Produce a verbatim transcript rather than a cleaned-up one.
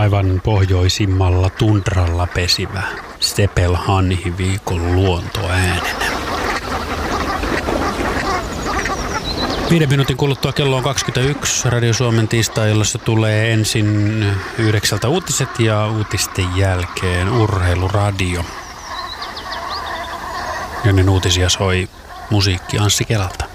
aivan pohjoisimmalla tundralla pesivä Sepelhanhi viikon luontoäänenä. Viiden minuutin kuluttua kello on kaksikymmentäyksi. Radio Suomen tiistai-illassa tulee ensin yhdeksältä uutiset ja uutisten jälkeen urheiluradio. Ennen uutisia soi musiikki Anssi Kelalta.